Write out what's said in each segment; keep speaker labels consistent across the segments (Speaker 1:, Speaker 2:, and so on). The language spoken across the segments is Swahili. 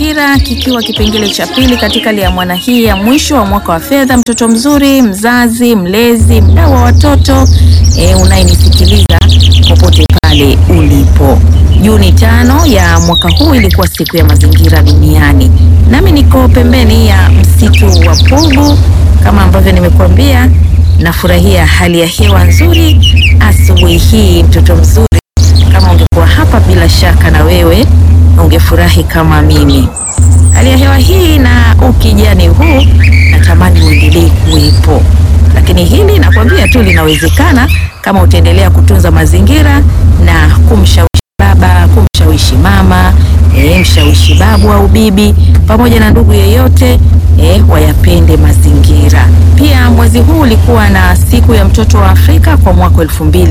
Speaker 1: mazingira kikiwa kipengele cha pili katika Liamwana hii ya mwisho wa mwaka wa fedha. Mtoto mzuri, mzazi, mlezi, mdau wa watoto, unayenisikiliza popote pale ulipo. Juni 5 ya mwaka huu ilikuwa siku ya mazingira duniani. Nami niko pembeni ya msitu wa Pugu kama ambavyo nimekuambia. Nafurahia hali ya hewa nzuri asubuhi hii. Mtoto mzuri, kama ungekuwa hapa bila shaka na wewe ungefurahi kama mimi. Hali ya hewa hii na ukijani huu natamani uendelee kuwepo, lakini hili nakwambia tu linawezekana kama utaendelea kutunza mazingira na kumshawishi baba, kumshawishi mama, mshawishi babu au bibi pamoja na ndugu yeyote wayapende mazingira. Pia mwezi huu ulikuwa na siku ya mtoto wa Afrika kwa mwaka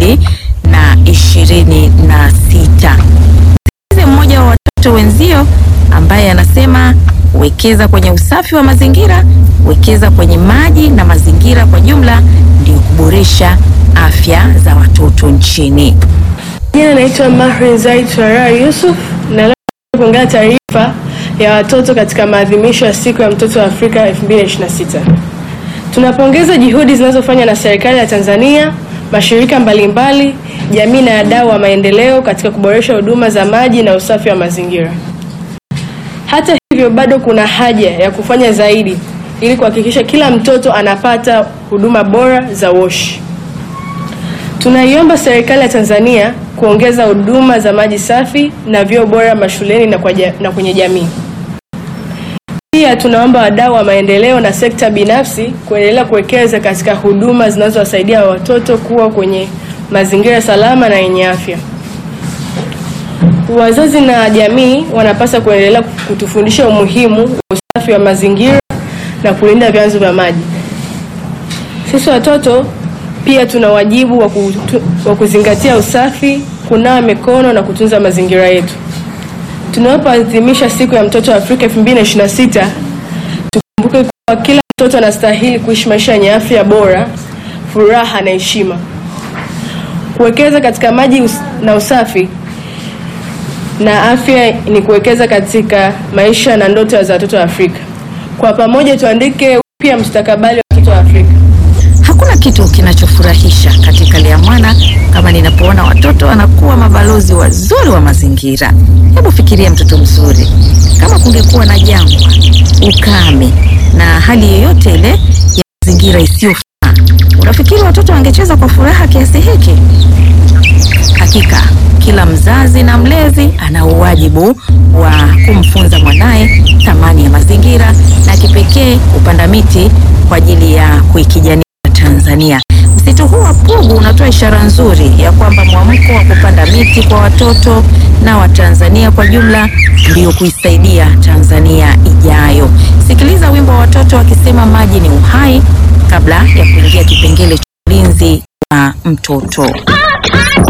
Speaker 1: 2026. Mmoja wa watoto wenzio ambaye anasema wekeza kwenye usafi wa mazingira, wekeza kwenye maji na mazingira kwa jumla, ndio kuboresha afya za watoto nchini.
Speaker 2: Jina naitwa Mahrin Zaid Farah Yusuf na leo kuongea taarifa ya watoto katika maadhimisho ya siku ya mtoto wa Afrika 2026. Tunapongeza juhudi zinazofanywa na serikali ya Tanzania, mashirika mbalimbali, jamii na wadau wa maendeleo katika kuboresha huduma za maji na usafi wa mazingira. Hata hivyo, bado kuna haja ya kufanya zaidi ili kuhakikisha kila mtoto anapata huduma bora za WASH. Tunaiomba serikali ya Tanzania kuongeza huduma za maji safi na vyoo bora mashuleni na kwenye jamii. Pia tunaomba wadau wa maendeleo na sekta binafsi kuendelea kuwekeza katika huduma zinazowasaidia watoto kuwa kwenye mazingira salama na yenye afya. Wazazi na jamii wanapaswa kuendelea kutufundisha umuhimu wa usafi wa mazingira na kulinda vyanzo vya maji. Sisi watoto pia tuna wajibu wa kuzingatia usafi, kunawa mikono na kutunza mazingira yetu. Tunapoadhimisha siku ya mtoto wa Afrika 2026, tukumbuke kuwa kila mtoto anastahili kuishi maisha yenye afya bora, furaha na heshima. Kuwekeza katika maji na usafi na afya ni kuwekeza katika maisha na ndoto za watoto wa Afrika. Kwa pamoja tuandike upya mustakabali wa watoto wa Afrika.
Speaker 1: Hakuna kitu kinachofurahisha katika Liamwana kama ninapoona watoto wanakuwa mabalozi wazuri wa mazingira. Hebu fikiria mtoto mzuri, kama kungekuwa na jangwa, ukame na hali yoyote ile ya mazingira isiyofaa, unafikiri watoto wangecheza kwa furaha kiasi hiki? Hakika kila mzazi na mlezi ana wajibu wa kumfunza mwanae thamani ya mazingira na kipekee kupanda miti kwa ajili ya kuikijania Tanzania. Msitu huu wa Pugu unatoa ishara nzuri ya kwamba mwamko wa kupanda miti kwa watoto na Watanzania kwa jumla ndio kuisaidia Tanzania ijayo. Sikiliza wimbo wa watoto wakisema maji ni uhai kabla ya kuingia kipengele cha ulinzi wa mtoto.